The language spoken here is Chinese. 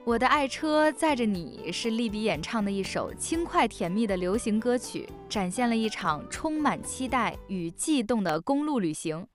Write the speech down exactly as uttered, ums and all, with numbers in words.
我的爱车载着你是利比演唱的一首轻快甜蜜的流行歌曲，展现了一场充满期待与悸动的公路旅行。